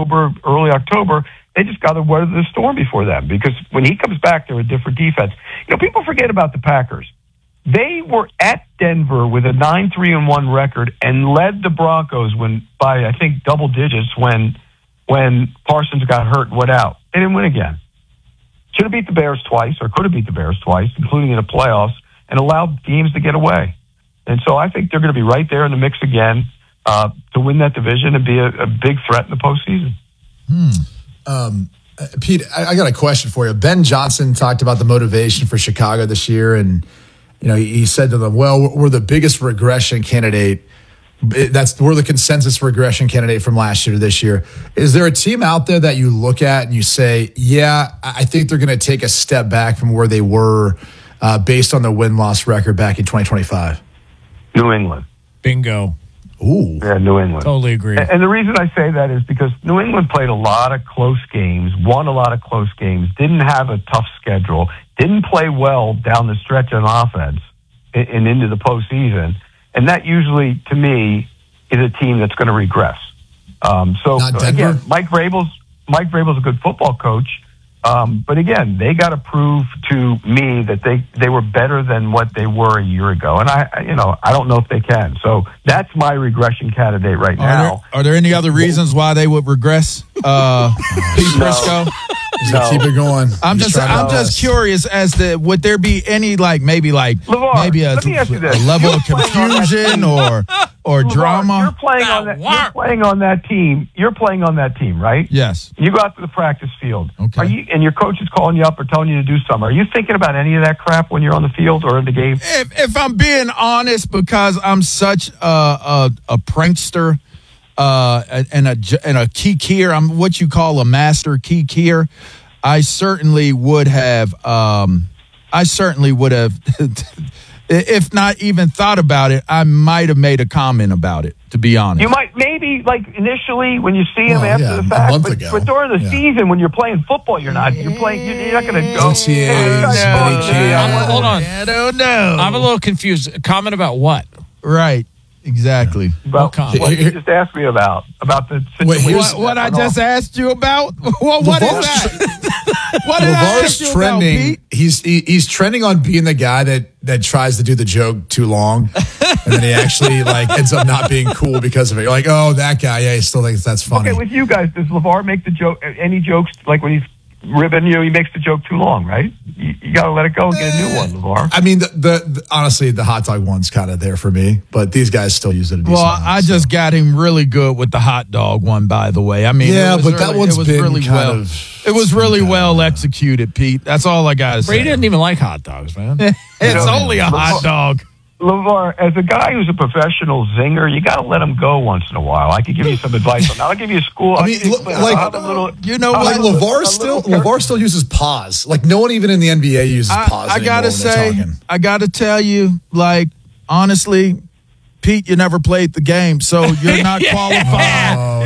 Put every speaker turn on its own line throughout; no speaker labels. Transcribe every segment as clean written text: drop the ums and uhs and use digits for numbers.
October, early October, they just got to weather the storm before that, because when he comes back, they're a different defense. People forget about the Packers. They were at Denver with a 9-3-1 record and led the Broncos by I think double digits when Parsons got hurt and went out. They didn't win again. Should have beat the Bears twice, or could have beat the Bears twice, including in the playoffs, and allowed teams to get away. And so I think they're going to be right there in the mix again to win that division and be a big threat in the postseason.
Pete, I got a question for you. Ben Johnson talked about the motivation for Chicago this year, and he said to them, well, we're the biggest regression candidate. We're the consensus regression candidate from last year to this year. Is there a team out there that you look at and you say, yeah, I think they're going to take a step back from where they were based on the win-loss record back in 2025?
New England.
Bingo.
Ooh.
Yeah, New England.
Totally agree.
And the reason I say that is because New England played a lot of close games, won a lot of close games, didn't have a tough schedule, didn't play well down the stretch on offense and into the postseason. And that usually, to me, is a team that's going to regress. So again, Mike Vrabel's a good football coach. But again, they got to prove to me that they were better than what they were a year ago. And I don't know if they can. So that's my regression candidate right now.
Are there any other reasons why they would regress? Pete Prisco?
No. Keep it going.
I'm just curious as to would there be any maybe a level of confusion or
LeVar,
drama?
You're playing on that team. You're playing on that team, right?
Yes.
You go out to the practice field.
Okay.
And your coach is calling you up or telling you to do something. Are you thinking about any of that crap when you're on the field or in the game?
If I'm being honest, because I'm such a prankster and a kikier, I'm what you call a master kikier. I certainly would have. If not even thought about it, I might have made a comment about it, to be honest.
You might, maybe, initially when you see him after the fact, but during the season when you're playing football, you're not going to go.
Hold on.
I don't know.
I'm a little confused. A comment about what?
Right. Exactly.
What you just asked me about the situation.
What I just asked you about? What is that? What did I ask you
trending.
About, Pete?
He's trending on being the guy that tries to do the joke too long, and then he actually ends up not being cool because of it. You're like, oh, that guy, yeah, he still thinks that's funny.
Okay, with you guys, does LeVar make the joke? Any jokes when he's ribbing you? He makes the joke too long, right? You got to let it go and get a new one, LeVar.
I mean, honestly, the hot dog one's kind of there for me, but these guys still use it.
I just got him really good with the hot dog one, by the way. I mean,
that one's been
really
it
was really well executed, Pete. That's all I got to say.
He didn't even like hot dogs, man.
It's only a hot dog.
LeVar, as a guy who's a professional zinger, you got to let him go once in a while. I could give you some advice on that. I'll give you a school.
LeVar still uses pause. No one even in the NBA uses pause.
I gotta tell you, honestly, Pete, you never played the game, so you're not qualified.
Oh,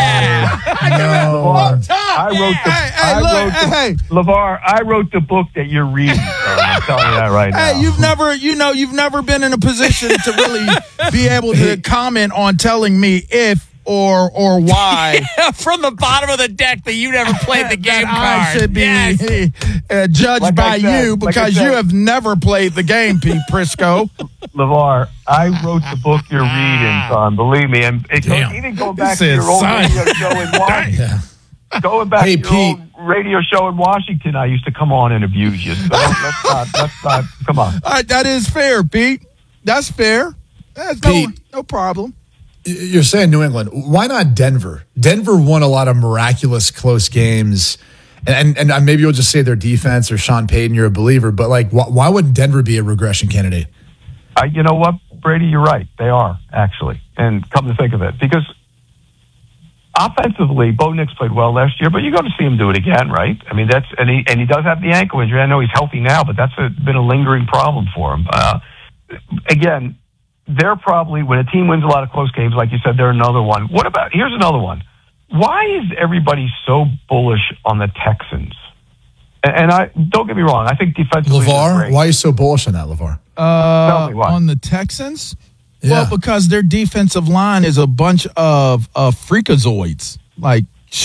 LeVar, I wrote the book that you're reading. I'm telling you that right now.
Hey, you've never been in a position to really be able to comment on telling me if or why
from the bottom of the deck that you never played the game card.
I should be judged by you because you have never played the game, Pete Prisco.
LeVar, I wrote the book you're reading, son. Believe me. And even going back to your old radio show in Washington. Going back to your old radio show in Washington, I used to come on and abuse you. So let's not. Come on.
All right, that is fair, Pete. That's fair. That's no problem.
You're saying New England. Why not Denver? Denver won a lot of miraculous close games. And maybe you'll just say their defense or Sean Payton, you're a believer. But, why would Denver be a regression candidate?
You know what, Brady? You're right. They are, actually. And come to think of it. Because offensively, Bo Nix played well last year, but you're going to see him do it again, right? I mean, he does have the ankle injury. I know he's healthy now, but that's been a lingering problem for him. Again, they're probably, when a team wins a lot of close games, like you said, they're another one. Here's another one. Why is everybody so bullish on the Texans? And don't get me wrong, I think defensively,
LeVar, why are you so bullish on that, LeVar?
Tell me why.
On the Texans?
Yeah.
Well, because their defensive line is a bunch of freakazoids.